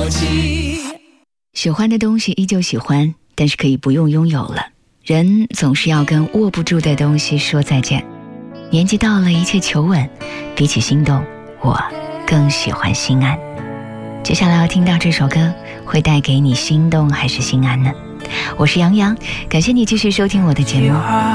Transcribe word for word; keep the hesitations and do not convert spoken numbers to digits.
默契。 喜欢的东西依旧喜欢，但是可以不用拥有了。人总是要跟握不住的东西说再见。年纪到了，一切求稳，比起心动，我更喜欢心安。接下来要听到这首歌，会带给你心动还是心安呢？我是杨洋，感谢你继续收听我的节目。